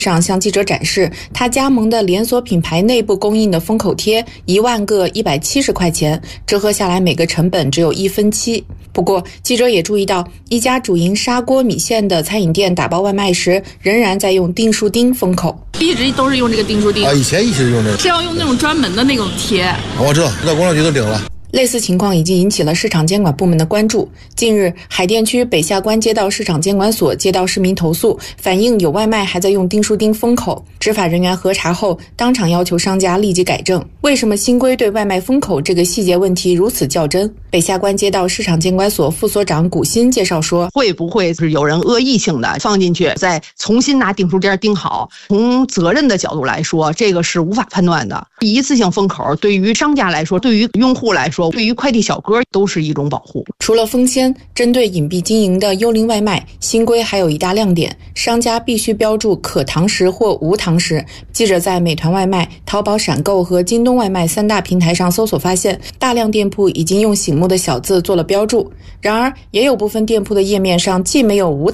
上向记者展示他加盟的连锁品牌内部供应的封口贴1万个170块钱，折合下来每个成本只有1/7。不过记者也注意到，一家主营砂锅米线的餐饮店打包外卖时仍然在用订书钉封口。 一直都是用这个订书钉以前一直用这个， 是要用那种专门的那种贴。 我知道，在工商局都领了。 类似情况已经引起了市场监管部门的关注。近日，海淀区北下关街道市场监管所接到市民投诉，反映有外卖还在用订书钉封口。执法人员核查后，当场要求商家立即改正。为什么新规对外卖封口这个细节问题如此较真？北下关街道市场监管所副所长古新介绍说， 会不会是有人恶意性的放进去，再重新拿订书钉钉好？从责任的角度来说，这个是无法判断的。一次性封口对于商家来说，对于用户来说，对于快递小哥都是一种保护。 除了封签，针对隐蔽经营的幽灵外卖，新规还有一大亮点，商家必须标注可堂食或无堂食。记者在美团外卖、淘宝闪购和京东外卖3大平台上搜索发现，大量店铺已经用醒目的小字做了标注。然而，也有部分店铺的页面上既没有无